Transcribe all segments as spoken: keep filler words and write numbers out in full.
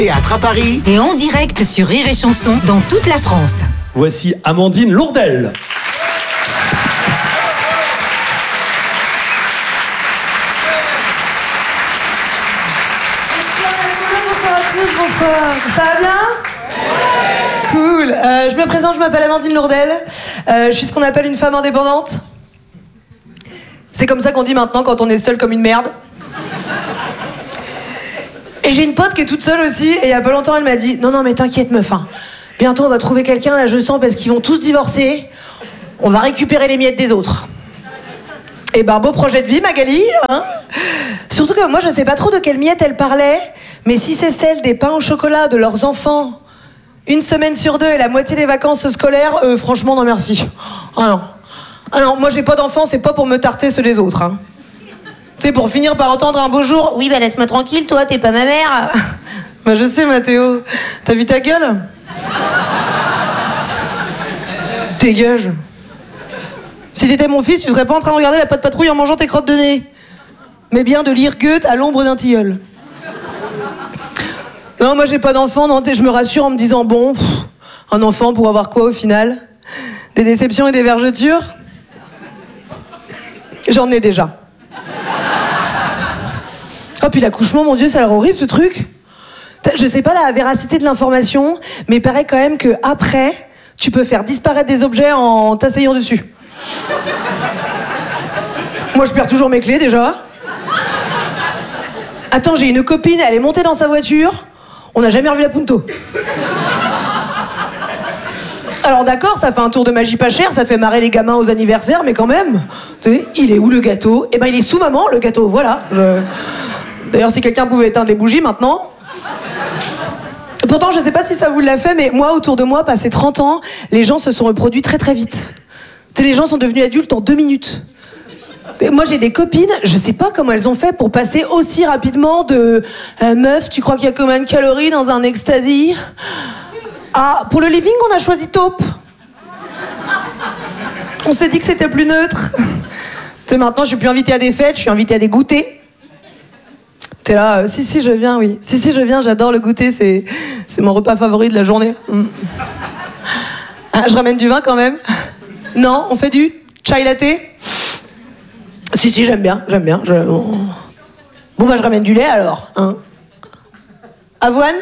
Théâtre à Paris. Et en direct sur Rire et Chanson dans toute la France. Voici Amandine Lourdel. Bonsoir à tous, bonsoir. Ça va bien ? Cool. Euh, je me présente, je m'appelle Amandine Lourdel. Euh, je suis ce qu'on appelle une femme indépendante. C'est comme ça qu'on dit maintenant quand on est seul comme une merde. Et j'ai une pote qui est toute seule aussi, et il y a pas longtemps elle m'a dit « Non, non, mais t'inquiète meuf, hein. Bientôt on va trouver quelqu'un, là je sens, parce qu'ils vont tous divorcer. On va récupérer les miettes des autres. » Et ben beau projet de vie Magali, hein. Surtout que moi je sais pas trop de quelle miette elle parlait, mais si c'est celle des pains au chocolat de leurs enfants, une semaine sur deux et la moitié des vacances scolaires, euh, franchement non merci. Ah non. Ah non, moi j'ai pas d'enfants, c'est pas pour me tarter ceux des autres, hein. Tu sais, pour finir par entendre un beau jour, oui bah laisse-moi tranquille, toi t'es pas ma mère. Bah je sais Mathéo, t'as vu ta gueule? T'es gueule. Si t'étais mon fils, tu serais pas en train de regarder la Patte Patrouille en mangeant tes crottes de nez, mais bien de lire Goethe à l'ombre d'un tilleul. Non, moi j'ai pas d'enfant, non, tu sais, je me rassure en me disant, bon, pff, un enfant pour avoir quoi au final? Des déceptions et des vergetures? J'en ai déjà. Oh, puis l'accouchement, mon Dieu, ça a l'air horrible ce truc. Je sais pas la véracité de l'information, mais il paraît quand même que après, tu peux faire disparaître des objets en t'asseyant dessus. Moi, je perds toujours mes clés déjà. Attends, j'ai une copine, elle est montée dans sa voiture, on n'a jamais revu la Punto. Alors d'accord, ça fait un tour de magie pas cher, ça fait marrer les gamins aux anniversaires, mais quand même, tu sais, il est où le gâteau? Eh ben il est sous maman, le gâteau, voilà. Je... D'ailleurs, si quelqu'un pouvait éteindre les bougies maintenant. Pourtant, je sais pas si ça vous l'a fait, mais moi, autour de moi, passé trente ans, les gens se sont reproduits très très vite. Tu sais, les gens sont devenus adultes en deux minutes. Et moi, j'ai des copines, je sais pas comment elles ont fait pour passer aussi rapidement de euh, meuf, tu crois qu'il y a combien de calories dans un ecstasy? Ah, pour le living, on a choisi taupe. On s'est dit que c'était plus neutre. Tu sais, maintenant, je suis plus invitée à des fêtes, je suis invitée à des goûters. T'es là, euh, si, si, je viens, oui. Si, si, je viens, j'adore le goûter, c'est, c'est mon repas favori de la journée. Mm. Ah, je ramène du vin quand même. Non, on fait du chai latte. Si, si, j'aime bien, j'aime bien. Je... Bon, bah, je ramène du lait alors. Hein. Avoine?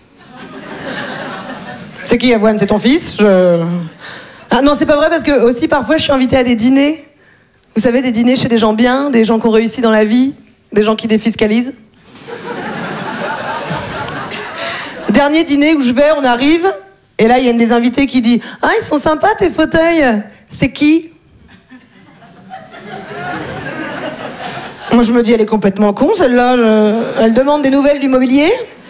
C'est qui Avoine? C'est ton fils? Je... Ah non, c'est pas vrai parce que aussi parfois je suis invitée à des dîners. Vous savez, des dîners chez des gens bien, des gens qui ont réussi dans la vie, des gens qui défiscalisent. Dernier dîner où je vais, on arrive, et là il y a une des invités qui dit « Ah, ils sont sympas tes fauteuils. C'est qui ?» Moi je me dis, elle est complètement con celle-là. Je... Elle demande des nouvelles du mobilier.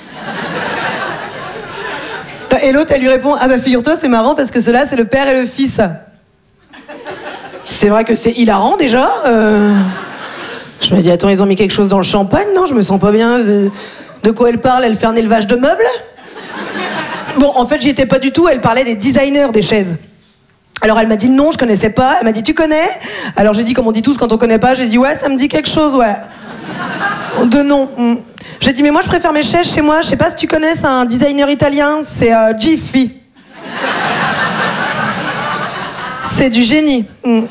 Et l'autre, elle lui répond, ah bah figure-toi, c'est marrant parce que ceux-là, c'est le père et le fils. C'est vrai que c'est hilarant déjà. Euh... Je me dis, attends, ils ont mis quelque chose dans le champagne, non? Je me sens pas bien. De quoi elle parle? Elle fait un élevage de meubles? Bon, en fait, j'y étais pas du tout. Elle parlait des designers des chaises. Alors elle m'a dit non, je connaissais pas. Elle m'a dit, tu connais? Alors j'ai dit, comme on dit tous quand on connaît pas, j'ai dit, ouais, ça me dit quelque chose, ouais. De nom. Mm. J'ai dit, mais moi je préfère mes chaises chez moi. Je sais pas si tu connais, c'est un designer italien, c'est euh, Giffy. C'est du génie. Mm.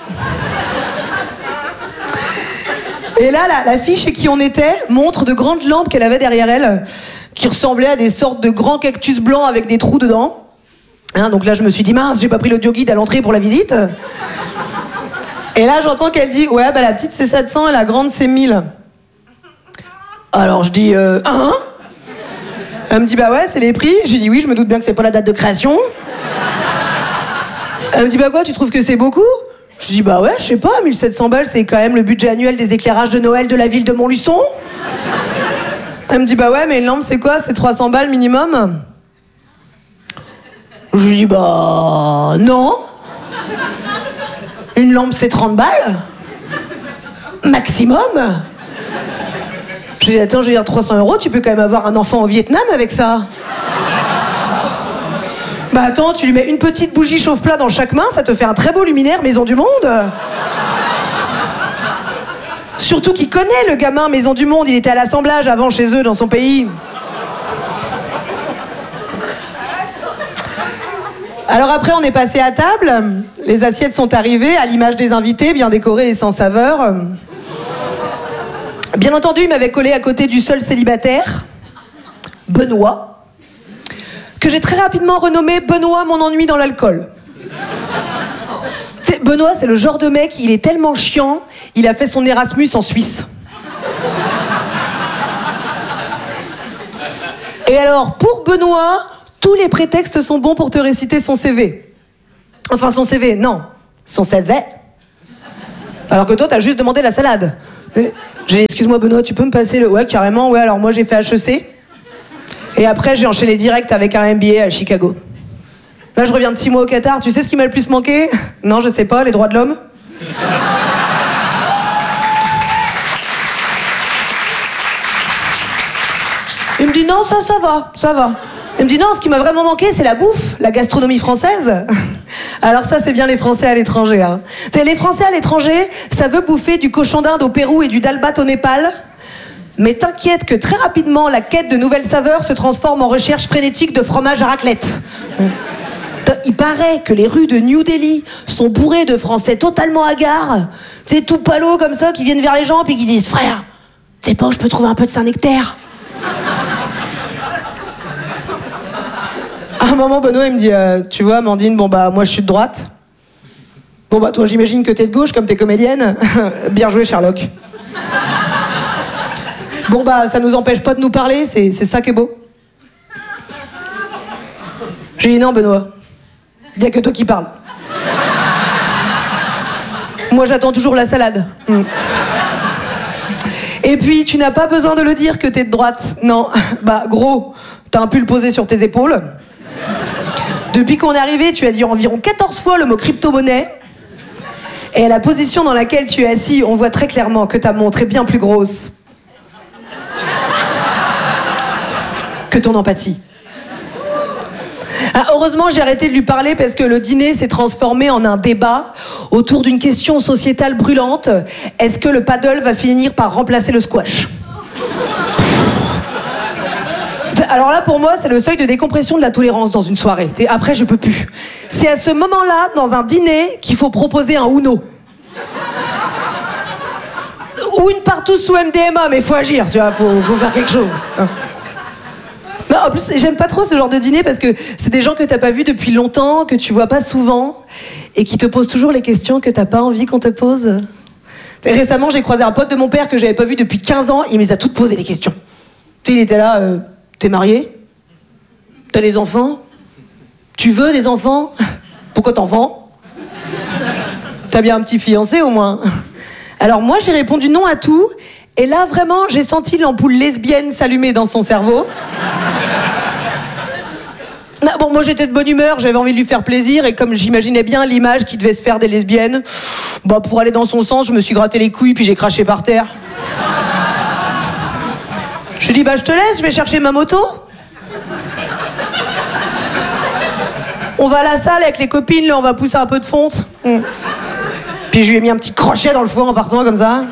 Et là, la, la fille chez qui on était montre de grandes lampes qu'elle avait derrière elle, qui ressemblaient à des sortes de grands cactus blancs avec des trous dedans. Hein, donc là, je me suis dit, mince, j'ai pas pris l'audio guide à l'entrée pour la visite. Et là, j'entends qu'elle dit, ouais, bah la petite c'est sept cents et la grande c'est mille. Alors je dis, euh, hein? Elle me dit, bah ouais, c'est les prix. Je lui dis, oui, je me doute bien que c'est pas la date de création. Elle me dit, bah quoi, tu trouves que c'est beaucoup? Je lui dis, bah ouais, je sais pas, mille sept cents balles, c'est quand même le budget annuel des éclairages de Noël de la ville de Montluçon. Elle me dit, bah ouais, mais une lampe, c'est quoi? C'est trois cents balles minimum? Je lui dis, bah non. Une lampe, c'est trente balles. Maximum. Je lui dis, attends, je veux dire, trois cents euros, tu peux quand même avoir un enfant au Vietnam avec ça. Bah attends, tu lui mets une petite bougie chauffe-plat dans chaque main, ça te fait un très beau luminaire Maison du Monde. Surtout qu'il connaît le gamin Maison du Monde, il était à l'assemblage avant chez eux dans son pays. Alors après, on est passé à table. Les assiettes sont arrivées, à l'image des invités, bien décorées et sans saveur. Bien entendu, il m'avait collé à côté du seul célibataire, Benoît, que j'ai très rapidement renommé Benoît mon ennui dans l'alcool. Benoît, c'est le genre de mec, il est tellement chiant, il a fait son Erasmus en Suisse. Et alors, pour Benoît, tous les prétextes sont bons pour te réciter son C V. Enfin, son C V, non. Son C V. Alors que toi, t'as juste demandé la salade. J'ai dit, excuse-moi Benoît, tu peux me passer le... Ouais, carrément, ouais, alors moi j'ai fait H E C. Et après, j'ai enchaîné direct avec un M B A à Chicago. Là, je reviens de six mois au Qatar. Tu sais ce qui m'a le plus manqué? Non, je sais pas, les droits de l'homme. Il me dit non, ça, ça va, ça va. Il me dit non, ce qui m'a vraiment manqué, c'est la bouffe, la gastronomie française. Alors ça, c'est bien les Français à l'étranger. Hein. Les Français à l'étranger, ça veut bouffer du cochon d'Inde au Pérou et du dalbat au Népal. Mais t'inquiète que très rapidement, la quête de nouvelles saveurs se transforme en recherche frénétique de fromage à raclette. Il paraît que les rues de New Delhi sont bourrées de Français totalement hagards, tu sais, tout palo comme ça, qui viennent vers les gens puis qui disent « Frère, tu sais pas où je peux trouver un peu de Saint-Nectaire ?» À un moment, Benoît, il me dit euh, « Tu vois, Amandine, bon bah, moi je suis de droite. Bon bah, toi, j'imagine que t'es de gauche comme t'es comédienne. Bien joué, Sherlock. Bon bah, ça nous empêche pas de nous parler, c'est, c'est ça qui est beau. » J'ai dit « Non, Benoît. Il n'y a que toi qui parles. Moi, j'attends toujours la salade. Mm. Et puis, tu n'as pas besoin de le dire que t'es de droite. Non. Bah, gros, t'as un pull posé sur tes épaules. Depuis qu'on est arrivé, tu as dit environ quatorze fois le mot crypto-monnaie. Et à la position dans laquelle tu es assis, on voit très clairement que ta montre est bien plus grosse que ton empathie. Ah, heureusement, j'ai arrêté de lui parler parce que le dîner s'est transformé en un débat autour d'une question sociétale brûlante. Est-ce que le paddle va finir par remplacer le squash? Alors là, pour moi, c'est le seuil de décompression de la tolérance dans une soirée. T'sais, après, je peux plus. C'est à ce moment-là, dans un dîner, qu'il faut proposer un Uno. Ou une partout sous M D M A, mais il faut agir, tu vois, faut, faut faire quelque chose. Non, en plus, j'aime pas trop ce genre de dîner parce que c'est des gens que t'as pas vus depuis longtemps, que tu vois pas souvent, et qui te posent toujours les questions que t'as pas envie qu'on te pose. Et récemment, j'ai croisé un pote de mon père que j'avais pas vu depuis quinze ans, il me les a toutes posées les questions. Tu sais, il était là, euh, t'es marié? T'as des enfants? Tu veux des enfants? Pourquoi t'en vends? T'as bien un petit fiancé au moins? Alors moi, j'ai répondu non à tout. Et là, vraiment, j'ai senti l'ampoule lesbienne s'allumer dans son cerveau. Non, bon, moi, j'étais de bonne humeur, j'avais envie de lui faire plaisir, et comme j'imaginais bien l'image qui devait se faire des lesbiennes, bah, pour aller dans son sens, je me suis gratté les couilles, puis j'ai craché par terre. Je lui ai dit, bah, je te laisse, je vais chercher ma moto. On va à la salle avec les copines, là, on va pousser un peu de fonte. Mmh. Puis je lui ai mis un petit crochet dans le foie en partant, comme ça.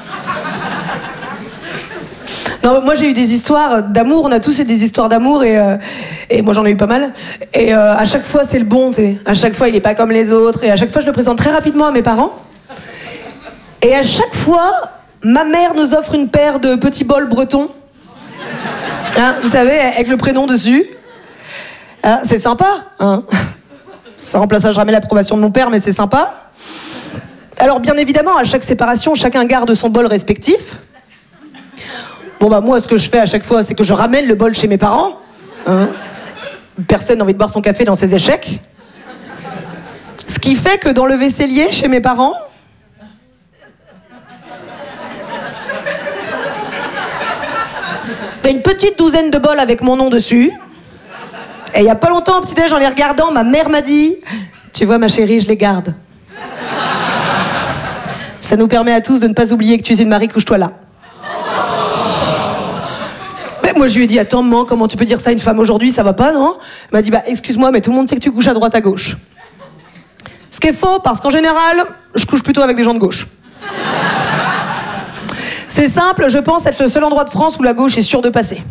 Non, moi j'ai eu des histoires d'amour, on a tous eu des histoires d'amour et, euh, et moi j'en ai eu pas mal. Et euh, à chaque fois c'est le bon, tu sais. À chaque fois il est pas comme les autres et à chaque fois je le présente très rapidement à mes parents. Et à chaque fois, ma mère nous offre une paire de petits bols bretons. Hein, vous savez, avec le prénom dessus. Hein, c'est sympa, hein. Ça remplacera jamais l'approbation de mon père, mais c'est sympa. Alors bien évidemment, à chaque séparation, chacun garde son bol respectif. Bon bah moi, ce que je fais à chaque fois, c'est que je ramène le bol chez mes parents. Hein. Personne n'a envie de boire son café dans ses échecs. Ce qui fait que dans le vaisselier, chez mes parents, il y a une petite douzaine de bols avec mon nom dessus. Et il y a pas longtemps, au petit-déj, en les regardant, ma mère m'a dit « Tu vois, ma chérie, je les garde. Ça nous permet à tous de ne pas oublier que tu es une Marie, couche-toi là. » Moi, je lui ai dit, attends, maman, comment tu peux dire ça à une femme aujourd'hui, ça va pas, non? Elle m'a dit, bah, excuse-moi, mais tout le monde sait que tu couches à droite, à gauche. Ce qui est faux, parce qu'en général, je couche plutôt avec des gens de gauche. C'est simple, je pense être le seul endroit de France où la gauche est sûre de passer.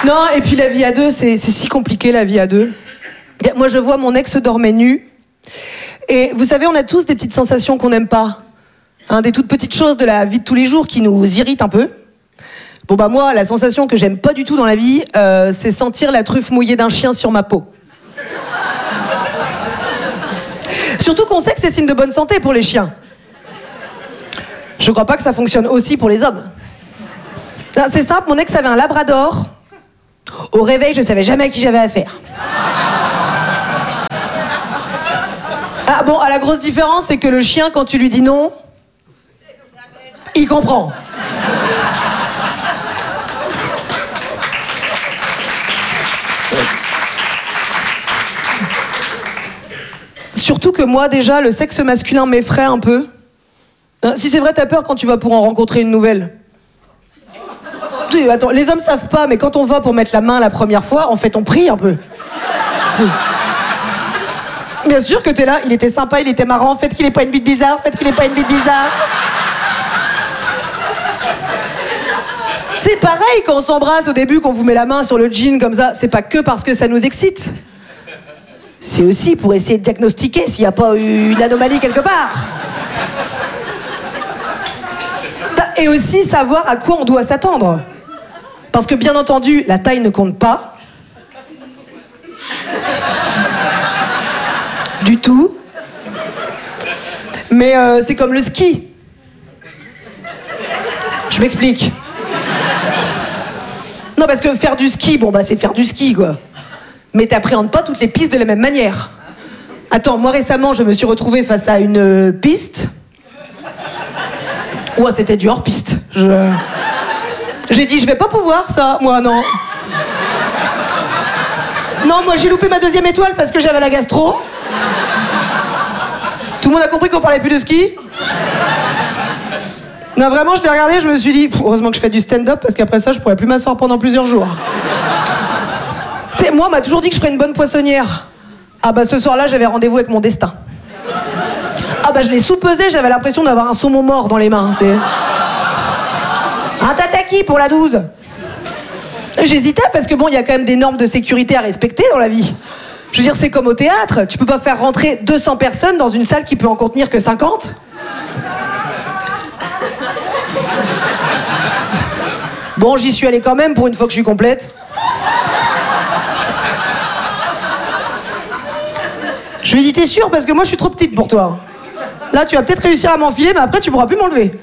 Non, et puis la vie à deux, c'est, c'est si compliqué, la vie à deux. Moi, je vois mon ex dormait nu. Et vous savez, on a tous des petites sensations qu'on n'aime pas. Hein, des toutes petites choses de la vie de tous les jours qui nous irritent un peu. Bon, bah moi, la sensation que j'aime pas du tout dans la vie, euh, c'est sentir la truffe mouillée d'un chien sur ma peau. Surtout qu'on sait que c'est signe de bonne santé pour les chiens. Je crois pas que ça fonctionne aussi pour les hommes. Non, c'est simple, mon ex avait un labrador. Au réveil, je savais jamais à qui j'avais affaire. Ah bon, à la grosse différence, c'est que le chien, quand tu lui dis non, il comprend. Surtout que moi, déjà, le sexe masculin m'effraie un peu. Hein, si c'est vrai, t'as peur quand tu vas pour en rencontrer une nouvelle. Tu, attends, les hommes savent pas, mais quand on va pour mettre la main la première fois, en fait, on prie un peu. Bien sûr que t'es là, il était sympa, il était marrant, faites qu'il ait pas une bite bizarre, faites qu'il ait pas une bite bizarre. C'est pareil quand on s'embrasse au début, qu'on vous met la main sur le jean comme ça, c'est pas que parce que ça nous excite. C'est aussi pour essayer de diagnostiquer s'il n'y a pas eu une anomalie quelque part. Et aussi savoir à quoi on doit s'attendre. Parce que bien entendu, la taille ne compte pas. Du tout. Mais euh, c'est comme le ski. Je m'explique. Non, parce que faire du ski, bon bah c'est faire du ski quoi. Mais t'appréhendes pas toutes les pistes de la même manière. Attends, moi récemment, je me suis retrouvée face à une euh, piste. Ouais, c'était du hors-piste. Je... J'ai dit, je vais pas pouvoir ça, moi non. Non, moi j'ai loupé ma deuxième étoile parce que j'avais la gastro. Tout le monde a compris qu'on parlait plus de ski? Non, vraiment, je l'ai regardé, je me suis dit, heureusement que je fais du stand-up parce qu'après ça, je pourrais plus m'asseoir pendant plusieurs jours. Tu sais, moi, on m'a toujours dit que je ferais une bonne poissonnière. Ah bah ce soir-là, j'avais rendez-vous avec mon destin. Ah bah je l'ai sous-pesé, j'avais l'impression d'avoir un saumon mort dans les mains, tu sais. Un tataki pour la douze. J'hésitais parce que bon, il y a quand même des normes de sécurité à respecter dans la vie. Je veux dire, c'est comme au théâtre, tu peux pas faire rentrer deux cents personnes dans une salle qui peut en contenir que cinquante. Bon, j'y suis allée quand même pour une fois que je suis complète. Je lui ai dit, t'es sûre? Parce que moi, je suis trop petite pour toi. Là, tu vas peut-être réussir à m'enfiler, mais après, tu pourras plus m'enlever.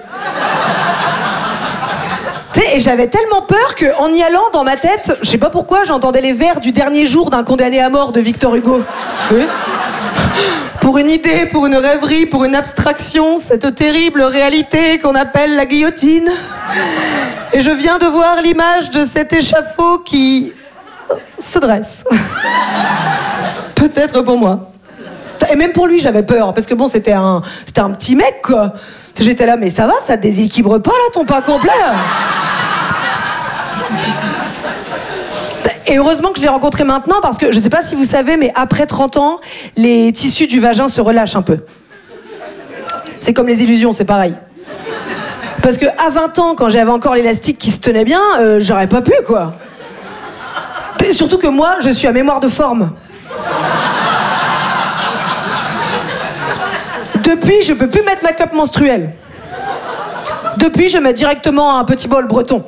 Tu sais, et j'avais tellement peur qu'en y allant, dans ma tête, je sais pas pourquoi, j'entendais les vers du dernier jour d'un condamné à mort de Victor Hugo. Oui. Pour une idée, pour une rêverie, pour une abstraction, cette terrible réalité qu'on appelle la guillotine. Et je viens de voir l'image de cet échafaud qui se dresse. Peut-être pour moi. Et même pour lui, j'avais peur, parce que bon, c'était un, c'était un petit mec, quoi. J'étais là, mais ça va, ça te déséquilibre pas, là, ton pain complet? Et heureusement que je l'ai rencontré maintenant, parce que je sais pas si vous savez, mais après trente ans, les tissus du vagin se relâchent un peu. C'est comme les illusions, c'est pareil. Parce que à vingt ans, quand j'avais encore l'élastique qui se tenait bien, euh, j'aurais pas pu, quoi. Et surtout que moi, je suis à mémoire de forme. Depuis, je peux plus mettre ma cup menstruelle. Depuis, je mets directement un petit bol breton.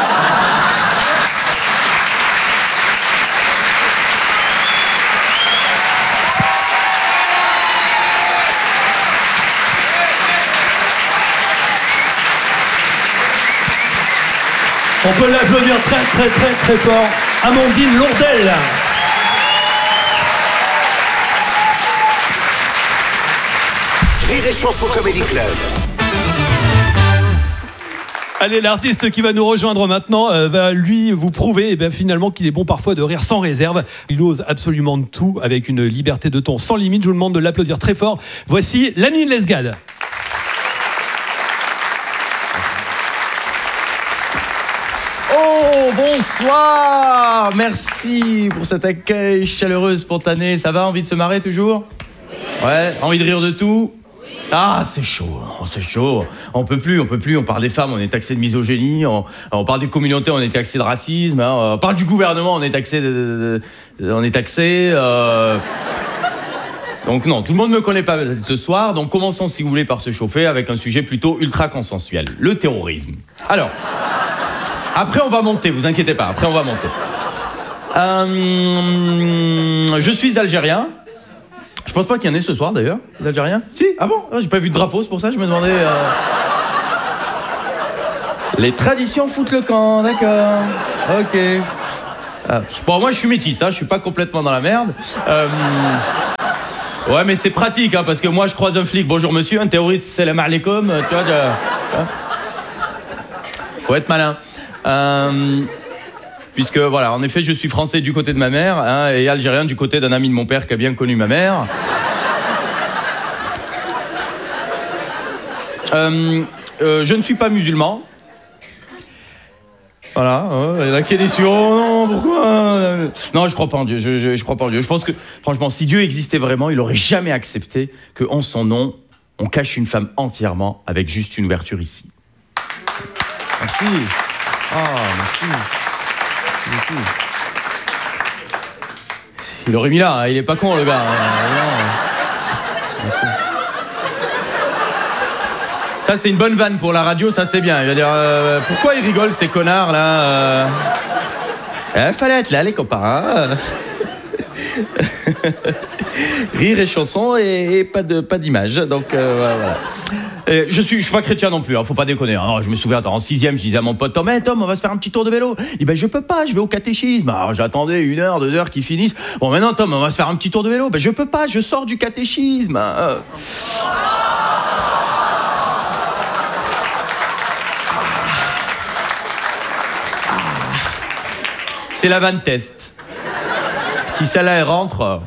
On peut l'applaudir très très très très fort. Amandine Lourdel. Rire et Chanson Comedy Club. Allez, l'artiste qui va nous rejoindre maintenant euh, va lui vous prouver eh bien, finalement qu'il est bon parfois de rire sans réserve. Il ose absolument de tout avec une liberté de ton sans limite. Je vous demande de l'applaudir très fort. Voici l'ami Lesgade. Oh, bonsoir! Merci pour cet accueil chaleureux, spontané. Ça va, envie de se marrer toujours? Oui. Ouais, envie de rire de tout? Oui. Ah, c'est chaud, oh, c'est chaud. On peut plus, on peut plus. On parle des femmes, on est taxé de misogynie. On, on parle des communautés, on est taxé de racisme. Hein. On parle du gouvernement, on est taxé de, de, de on est taxé. Euh... Donc non, tout le monde ne me connaît pas ce soir. Donc commençons, si vous voulez, par se chauffer avec un sujet plutôt ultra consensuel, le terrorisme. Alors, après on va monter. Vous inquiétez pas. Après on va monter. Euh, je suis algérien. Je pense pas qu'il y en ait ce soir d'ailleurs, les Algériens. Si, ah bon, ah, j'ai pas vu de drapeau, c'est pour ça que je me demandais. Euh... Les traditions foutent le camp, d'accord. Ok. Ah. Bon, moi je suis métis, hein, je suis pas complètement dans la merde. Euh... Ouais, mais c'est pratique, hein, parce que moi je croise un flic, bonjour monsieur, un terroriste, salam alaikum, tu vois. De... Hein. Faut être malin. Euh... Puisque, voilà, en effet, je suis français du côté de ma mère hein, et algérien du côté d'un ami de mon père qui a bien connu ma mère. Euh, euh, je ne suis pas musulman. Voilà, hein, il y en a qui est déçu. Oh non, pourquoi? Non, je crois pas en Dieu, je, je, je crois pas en Dieu. Je pense que, franchement, si Dieu existait vraiment, il aurait jamais accepté qu'en son nom, on cache une femme entièrement avec juste une ouverture ici. Merci. Ah, oh, merci. Il aurait mis là, hein. Il est pas con le gars. Hein. Ça c'est une bonne vanne pour la radio, ça c'est bien. Il va dire euh, pourquoi ils rigolent ces connards là euh... eh, fallait être là les copains. Hein. Rire et chanson et, et pas de pas d'image. Donc euh, voilà. Et je suis je suis pas chrétien non plus, hein, faut pas déconner. Alors, je me souviens en sixième, je disais à mon pote Tom, hey, Tom, on va se faire un petit tour de vélo. Il dit ben je peux pas, je vais au catéchisme. Alors j'attendais une heure, deux heures qu'ils finissent. Bon maintenant Tom, on va se faire un petit tour de vélo. Ben je peux pas, je sors du catéchisme. Euh... C'est la vanne test. Si celle-là elle rentre.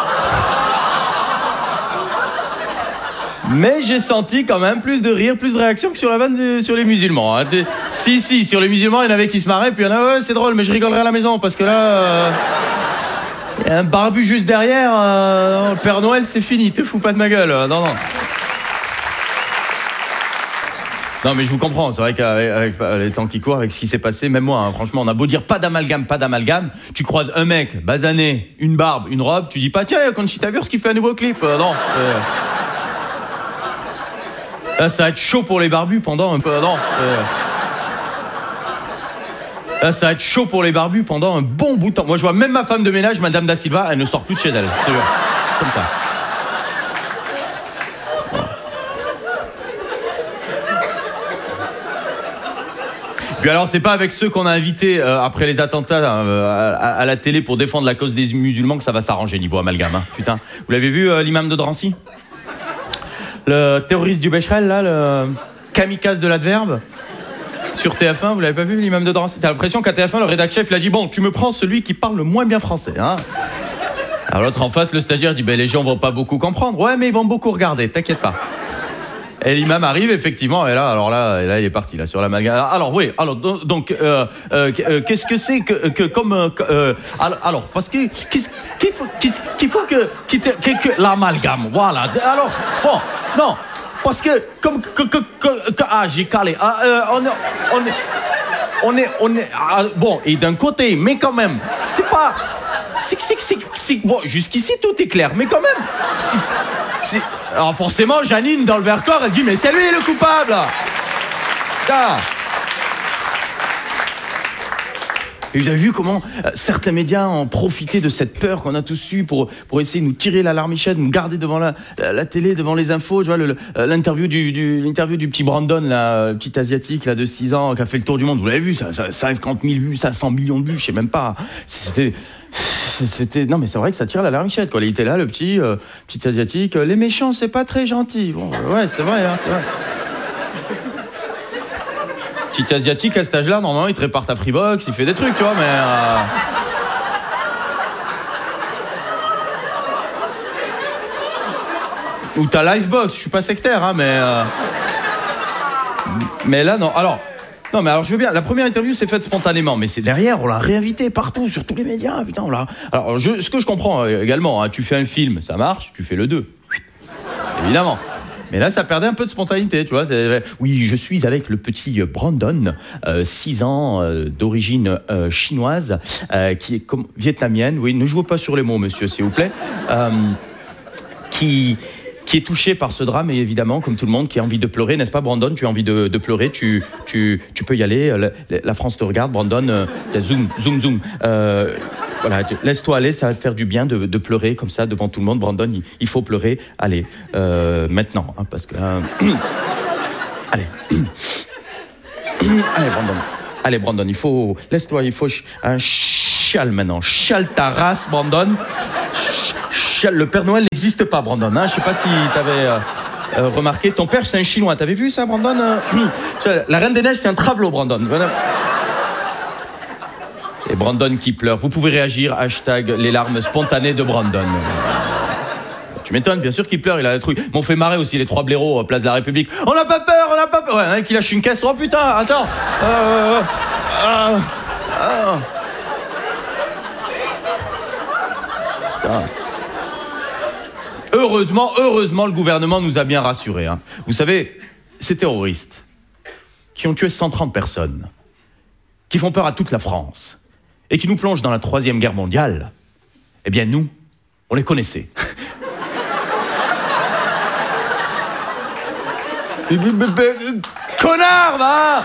Mais j'ai senti quand même plus de rire, plus de réaction que sur la vanne de, sur les musulmans. Hein. Si, si, sur les musulmans, il y en avait qui se marraient, puis il y en a, ouais, c'est drôle, mais je rigolerai à la maison, parce que là, euh, il y a un barbu juste derrière, euh, non, le Père Noël, c'est fini, te fous pas de ma gueule. Non, non. Non, mais je vous comprends, c'est vrai qu'avec avec les temps qui courent, avec ce qui s'est passé, même moi, hein, franchement, on a beau dire pas d'amalgame, pas d'amalgame, tu croises un mec, basané, une barbe, une robe, tu dis pas, tiens, Conchita Wurst qui fait un nouveau clip. Euh, non. Euh... Là, ça va être chaud pour les barbus pendant un peu. Non. Euh... Là, ça va être chaud pour les barbus pendant un bon bout de temps. Moi, je vois même ma femme de ménage, Madame Da Silva, elle ne sort plus de chez elle. Je te jure. Comme ça. Voilà. Puis alors, c'est pas avec ceux qu'on a invités euh, après les attentats euh, à, à la télé pour défendre la cause des musulmans que ça va s'arranger niveau amalgame. Hein. Putain. Vous l'avez vu, euh, l'imam de Drancy ? Le terroriste du Becherel, là, le kamikaze de l'adverbe, sur T F un, vous l'avez pas vu, l'imam de Drancy? T'as l'impression qu'à T F un, le rédac chef, il a dit, bon, tu me prends celui qui parle le moins bien français, hein. Alors l'autre en face, le stagiaire, dit, ben les gens vont pas beaucoup comprendre. Ouais, mais ils vont beaucoup regarder, t'inquiète pas. Et l'imam arrive, effectivement, et là, alors là, et là il est parti, là, sur l'amalgame. Alors, oui, alors, donc, euh, euh, qu'est-ce que c'est que, que comme... Euh, alors, parce que, qu'est-ce qu'il faut, qu'est-ce qu'il faut que, que, que, que l'amalgame, voilà. Alors, bon, non, parce que, comme, que, que, que, que ah, j'ai calé, ah, euh, on est, on est, on est, on est, ah, bon, et d'un côté, mais quand même, c'est pas... C'est, c'est, c'est, c'est, bon, jusqu'ici, tout est clair, mais quand même, c'est, c'est, alors forcément, Janine, dans le Vercors, elle dit, mais c'est lui le coupable. Ah. Et vous avez vu comment euh, certains médias ont profité de cette peur qu'on a tous eue pour, pour essayer de nous tirer la larmichette, nous garder devant la, la, la télé, devant les infos. Tu vois, le, le, l'interview, du, du, l'interview du petit Brandon, là, le petit asiatique là, de six ans, qui a fait le tour du monde. Vous l'avez vu, ça, ça, cinquante mille vues, cinq cents millions de vues, je sais même pas. C'était... C'était... Non mais c'est vrai que ça tire la larmichette quoi. Il était là le petit, euh, petit asiatique. Les méchants c'est pas très gentil. Bon, ouais c'est vrai, hein, c'est vrai. Petit asiatique à cet âge-là, normalement il te répare ta Freebox, il fait des trucs tu vois mais... Euh... Ou ta Livebox, je suis pas sectaire hein mais... Euh... Mais là non, alors... Non mais alors je veux bien, la première interview s'est faite spontanément, mais c'est derrière, on l'a réinvité partout, sur tous les médias, putain, on l'a... Alors je, ce que je comprends également, hein, tu fais un film, ça marche, tu fais le deux. Évidemment. Mais là, ça perdait un peu de spontanéité, tu vois. C'est... Oui, je suis avec le petit Brandon, euh, six ans, euh, d'origine euh, chinoise, euh, qui est comme vietnamienne. Oui, ne jouez pas sur les mots, monsieur, s'il vous plaît. Euh, qui... qui est touché par ce drame, et évidemment, comme tout le monde, qui a envie de pleurer, n'est-ce pas, Brandon? Tu as envie de, de pleurer, tu, tu, tu peux y aller. La, la France te regarde, Brandon. Euh, zoom, zoom, zoom. Euh, voilà, laisse-toi aller, ça va te faire du bien de, de pleurer comme ça devant tout le monde. Brandon, il, il faut pleurer. Allez, euh, maintenant, hein, parce que... Euh, allez. Allez, Brandon. Allez, Brandon, il faut... Laisse-toi, il faut un chial maintenant. Chial ta race, Brandon. Le Père Noël n'existe pas, Brandon. Hein, je sais pas si t'avais euh, euh, remarqué. Ton père, c'est un Chinois. T'avais vu ça, Brandon? La Reine des Neiges, c'est un travelot, Brandon. Et Brandon qui pleure. Vous pouvez réagir. Hashtag les larmes spontanées de Brandon. Tu m'étonnes, bien sûr qu'il pleure. Il a des trucs. M'ont fait marrer aussi les trois blaireaux à Place de la République. On n'a pas peur, on n'a pas peur. Ouais, un qui lâche une caisse. Oh putain, attends. Euh, euh, euh, euh. Heureusement, heureusement, le gouvernement nous a bien rassurés. Hein. Vous savez, ces terroristes qui ont tué cent trente personnes, qui font peur à toute la France et qui nous plongent dans la troisième guerre mondiale, eh bien nous, on les connaissait. Connard, va!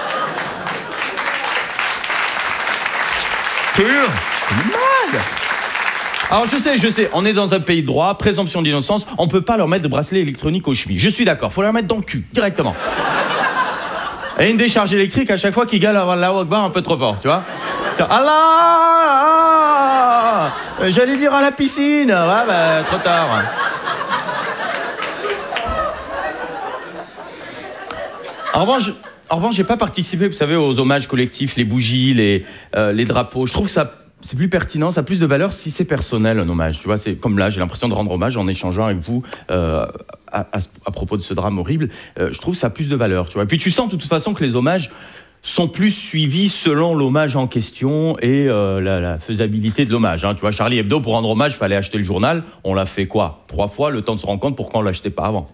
T'es mal! Alors je sais, je sais, on est dans un pays de droit, présomption d'innocence, on peut pas leur mettre de bracelet électronique aux chevilles. Je suis d'accord, faut leur mettre dans le cul, directement. Et une décharge électrique à chaque fois qu'ils gueulent avant la Akbar un peu trop fort, tu vois. Allah, Allah, j'allais dire à la piscine, ouais, bah, trop tard. En revanche, en revanche, j'ai pas participé, vous savez, aux hommages collectifs, les bougies, les, euh, les drapeaux. Je trouve que ça... c'est plus pertinent, ça a plus de valeur si c'est personnel, un hommage. Tu vois, c'est comme là, j'ai l'impression de rendre hommage en échangeant avec vous euh, à, à, à propos de ce drame horrible. Euh, je trouve que ça a plus de valeur, tu vois. Et puis tu sens de toute façon que les hommages sont plus suivis selon l'hommage en question et euh, la, la faisabilité de l'hommage. Hein. Tu vois, Charlie Hebdo, pour rendre hommage, il fallait acheter le journal. On l'a fait quoi? Trois fois, le temps de se rendre compte pourquoi on ne l'achetait pas avant.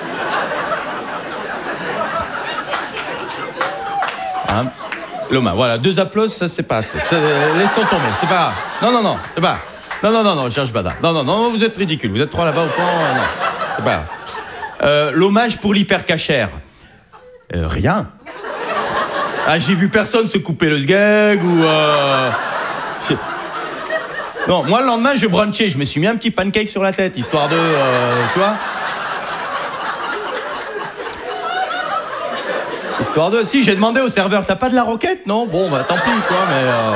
Hein? L'hommage, voilà, deux applaudissements, ça c'est pas assez. C'est, laissons tomber, c'est pas grave. Non, non, non, c'est pas. Non, non, non, non, je cherche pas. Non, non, non, vous êtes ridicule. Vous êtes trois là-bas au fond. Euh, non, c'est pas grave. Euh, l'hommage pour l'hypercachère. Euh, rien. Ah, j'ai vu personne se couper le sgeg ou. Euh... Non, moi le lendemain, je brunchais, je me suis mis un petit pancake sur la tête, histoire de. Euh, tu vois. Histoire de... Si, j'ai demandé au serveur, t'as pas de la roquette? Non? Bon, bah tant pis, quoi, mais... Euh...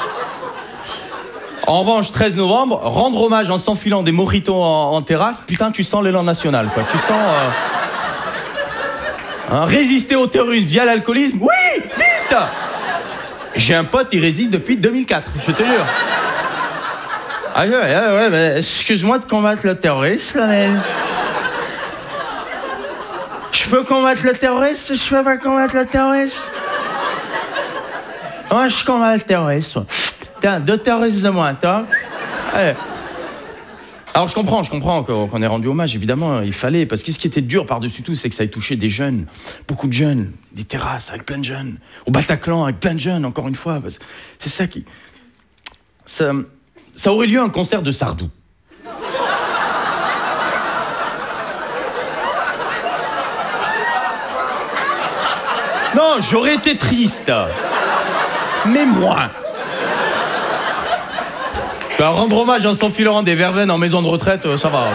En revanche, treize novembre, rendre hommage en s'enfilant des mojitos en, en terrasse, putain, tu sens l'élan national, quoi. Tu sens... Euh... Hein, résister au terrorisme via l'alcoolisme? Oui! Vite! J'ai un pote, il résiste depuis deux mille quatre, je te jure. Ah ouais, ouais, ouais, mais excuse-moi de combattre le terrorisme, là, mais... Je peux combattre le terrorisme, je peux pas combattre le terrorisme. Moi, je combats le terrorisme. Tiens, deux terroristes de moins, toi. Allez. Alors, je comprends, je comprends qu'on ait rendu hommage, évidemment, il fallait. Parce que ce qui était dur par-dessus tout, c'est que ça ait touché des jeunes, beaucoup de jeunes, des terrasses avec plein de jeunes, au Bataclan avec plein de jeunes, encore une fois. C'est ça qui... Ça, ça aurait lieu un concert de Sardou. Non, j'aurais été triste. Mais moins. Ben, rendre hommage en s'enfilant des verveines en maison de retraite, ça va.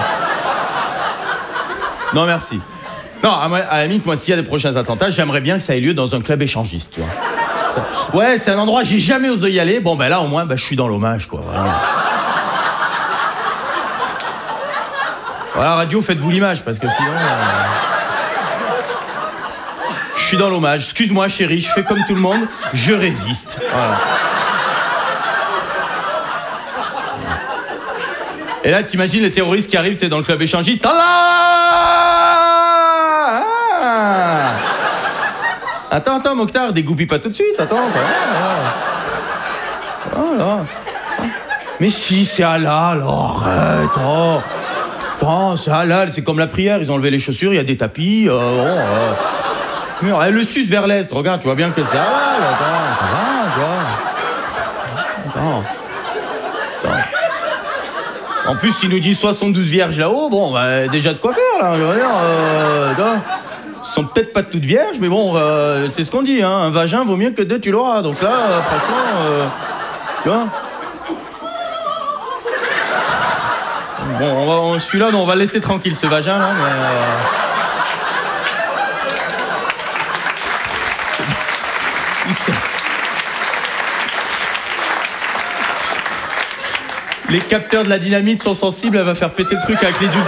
Non, merci. Non, à, à la limite, moi, s'il y a des prochains attentats, j'aimerais bien que ça ait lieu dans un club échangiste, tu vois. Ça, ouais, c'est un endroit, j'ai jamais osé y aller. Bon, ben là, au moins, ben, je suis dans l'hommage, quoi. Voilà. Voilà, radio, faites-vous l'image, parce que sinon... Euh... Je suis dans l'hommage. Excuse-moi, chérie, je fais comme tout le monde. Je résiste. Voilà. Et là, t'imagines les terroristes qui arrivent, tu sais, dans le club échangiste. Allah! Ah! Attends, attends, Mokhtar, dégoupille pas tout de suite. Attends. Voilà. Voilà. Mais si, c'est Allah, alors arrête. Oh. Oh, ça, là, c'est comme la prière, ils ont enlevé les chaussures, il y a des tapis. Euh, bon, euh... Mur, elle le suce vers l'est, regarde, tu vois bien que c'est. Ah, là, attends, ça va, tu vois. Attends. Attends. En plus, il nous dit soixante-douze vierges là-haut, bon, bah, déjà de quoi faire, là, je veux dire. Euh, Ils sont peut-être pas toutes vierges, mais bon, euh, c'est ce qu'on dit, hein, un vagin vaut mieux que deux, tu l'auras. Donc là, euh, franchement, euh, tu vois. Bon, on va, on, celui-là, non, on va le laisser tranquille, ce vagin, là, mais... Euh... Les capteurs de la dynamite sont sensibles, elle va faire péter le truc avec les ultras.